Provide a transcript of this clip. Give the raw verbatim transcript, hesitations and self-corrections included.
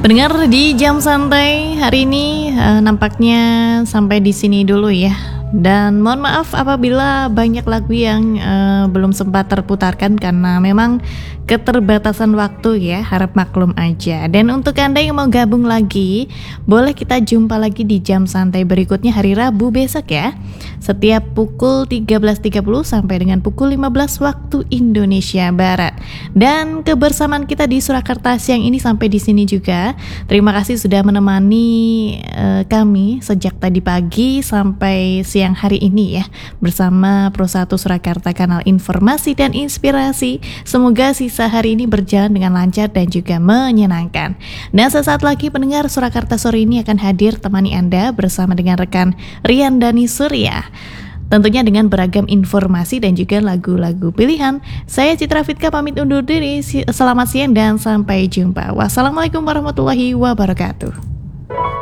Pendengar di jam santai hari ini uh, nampaknya sampai di sini dulu ya. Dan mohon maaf apabila banyak lagu yang uh, belum sempat terputarkan karena memang keterbatasan waktu ya, harap maklum aja. Dan untuk Anda yang mau gabung lagi, boleh kita jumpa lagi di jam santai berikutnya hari Rabu besok ya. Setiap pukul tiga belas tiga puluh sampai dengan pukul lima belas waktu Indonesia Barat. Dan kebersamaan kita di Surakarta siang ini sampai di sini juga. Terima kasih sudah menemani uh, kami sejak tadi pagi sampai siang hari ini ya, bersama Pro satu Surakarta, kanal informasi dan inspirasi. Semoga sisa hari ini berjalan dengan lancar dan juga menyenangkan. Dan sesaat lagi pendengar, Surakarta sore ini akan hadir temani Anda bersama dengan rekan Rian Dani Surya, tentunya dengan beragam informasi dan juga lagu-lagu pilihan. Saya Citra Fitka pamit undur diri. Selamat siang dan sampai jumpa. Wassalamualaikum warahmatullahi wabarakatuh.